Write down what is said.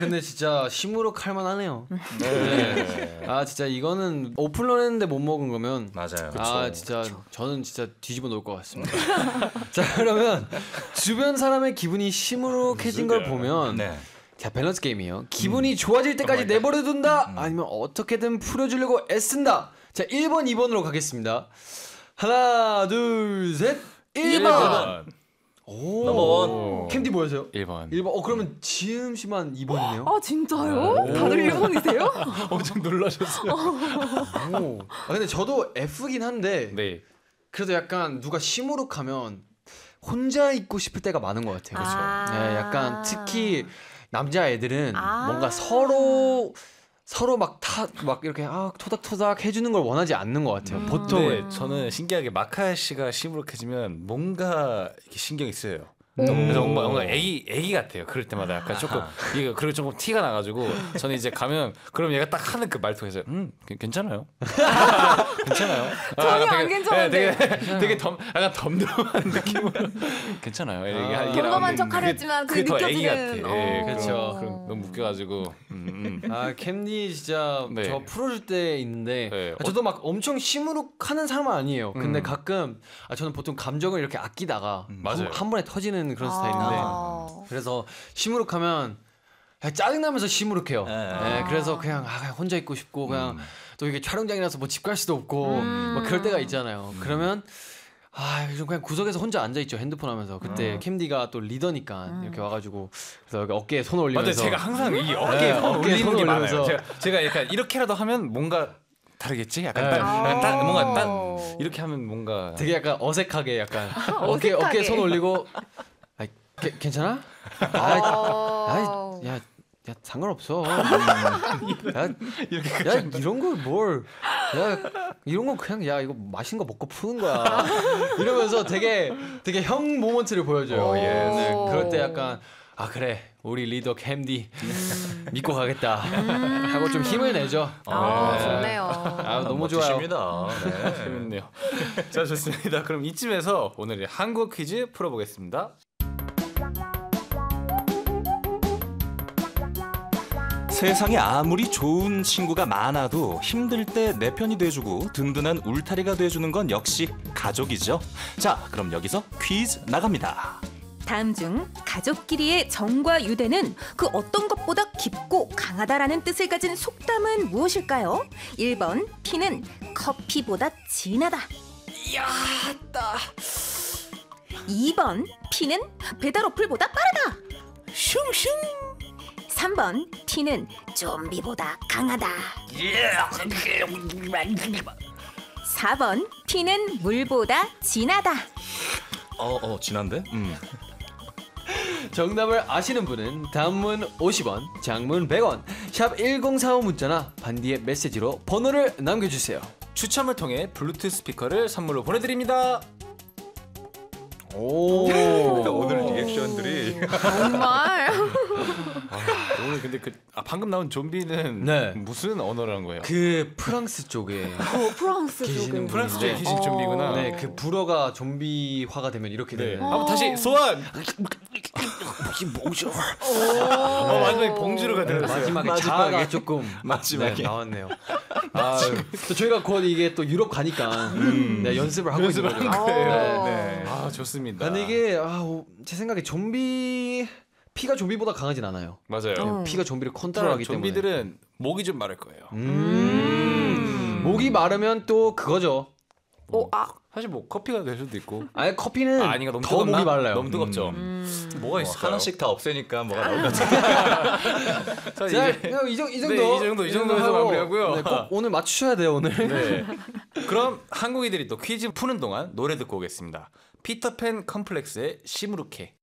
근데 진짜 시무룩 할만하네요. 네. 아 진짜 이거는 오픈런 했는데 못 먹은 거면 맞아요. 아 진짜 저는 진짜 뒤집어 놓을 것 같습니다. 자 그러면 주변 사람의 기분이 시무룩해진 걸 보면 네. 자 밸런스 게임이에요. 기분이 좋아질 때까지 내버려둔다 아니면 어떻게든 풀어주려고 애쓴다. 자 1번 2번으로 가겠습니다. 하나 둘 셋 1번. 오. 넘버원. 캠디 뭐였어요? 1번. 1번. 그러면 지음 씨만 2번이네요. 아 진짜요? 다들 1번이세요? 엄청 놀라셨어요. 오. 아 근데 저도 F긴 한데 네. 그래도 약간 누가 시무룩하면 혼자 있고 싶을 때가 많은 것 같아요. 아. 네, 약간 특히 남자 애들은 아. 뭔가 서로 막 이렇게 토닥토닥 해주는 걸 원하지 않는 것 같아요. 보통은. 근데 저는 신기하게 마카 씨가 시무룩해지면 뭔가 이렇게 신경이 쓰여요. 그래서 뭔가 애기 같아요. 그럴 때마다 약간 조금 이게 그리고 조금 티가 나가지고 저는 이제 가면 그럼 얘가 딱 하는 그 말투에서 괜찮아요. 괜찮아요. 전혀 안 괜찮은데. 되게 약간 덤덤한 느낌으로 괜찮아요. 이게 덤덤한 척하려 했지만 그게 더 애기 같아. 느껴지는. 예, 그렇죠. 그럼 너무 웃겨가지고. 아 캠디 진짜 네. 저 풀어줄 때 있는데 네. 저도 막 엄청 시무룩하는 사람은 아니에요. 근데 가끔 저는 보통 감정을 이렇게 아끼다가 맞아요. 한 번에 터지는 그런 스타일인데 그래서 시무룩하면 짜증나면서 시무룩해요. 네, 그래서 그냥 혼자 있고 싶고 그냥 또 이게 촬영장이라서 뭐 집 갈 수도 없고 막 그럴 때가 있잖아요. 그러면 요즘 그냥 구석에서 혼자 앉아 있죠. 핸드폰 하면서. 그때 캠디가 또 리더니까 이렇게 와가지고 그래서 여기 어깨에 손 올리면서. 맞아요. 제가 항상 이 어깨에 어깨에 올리는 손 게 많아요. 올리면서. 제가 약간 이렇게라도 하면 뭔가 다르겠지? 약간 뭔가 딱 이렇게 하면 뭔가 되게 약간 어색하게 약간 어색하게. 어깨에 손 올리고 괜찮아? 야 상관없어. 야 이런 걸 뭘? 야 이런 거 그냥 이거 맛있는 거 먹고 푸는 거야. 이러면서 되게 형 모먼트를 보여줘요. 네, 그럴 때 약간 그래 우리 리더 캠디 믿고 가겠다 하고 좀 힘을 내죠. 좋네요. 너무 좋아요. 멋지십니다. 네. 재밌네요. 자 좋습니다. 그럼 이쯤에서 오늘의 한국 퀴즈 풀어보겠습니다. 세상에 아무리 좋은 친구가 많아도 힘들 때 내 편이 돼주고 든든한 울타리가 돼주는 건 역시 가족이죠. 자, 그럼 여기서 퀴즈 나갑니다. 다음 중 가족끼리의 정과 유대는 그 어떤 것보다 깊고 강하다라는 뜻을 가진 속담은 무엇일까요? 1번 피는 커피보다 진하다. 이야, 2번 피는 배달 어플보다 빠르다. 슝슝. 3번 피는 좀비보다 강하다. 4번 피는 물보다 진하다. 진한데? 정답을 아시는 분은 단문 50원, 장문 100원, 샵 1045 문자나 반디의 메시지로 번호를 남겨주세요. 추첨을 통해 블루투스 스피커를 선물로 보내드립니다. 오늘 리액션들이 정말 오늘 근데 방금 나온 좀비는 네. 무슨 언어라는 거예요? 그 프랑스 쪽에 프랑스 계시는 쪽에. 프랑스 쪽에 분인데 계신 좀비구나. 네, 그 불어가 좀비화가 되면 이렇게 네. 되는. 한번 다시 소환. 마지막에 봉주르가 들었어요. 마지막에 자아가 조금 마지막에. 나왔네요. 또 저희가 곧 이게 또 유럽 가니까 네, 연습을 하고 있는 거죠. 거예요. 네. 좋습니다. 근데 이게 제 생각에 피가 좀비보다 강하진 않아요. 맞아요. 피가 좀비를 컨트롤하기 때문에. 좀비들은 목이 좀 마를 거예요. 목이 마르면 또 그거죠. 사실 뭐 커피가 될 수도 있고. 아니 커피는 아니가 너무 더 뜨겁나? 목이 말라요. 너무 뜨겁죠. 뭐가 있을까요? 하나씩 다 없애니까 뭐가 나올 것 같아요. 자, 자, 이제 이 정도. 네, 이 정도에서 하고, 마무리하고요. 네, 꼭 오늘 맞추셔야 돼요 오늘. 네. 그럼 한국이들이 또 퀴즈 푸는 동안 노래 듣고 오겠습니다. 피터팬 컴플렉스의 시무룩해.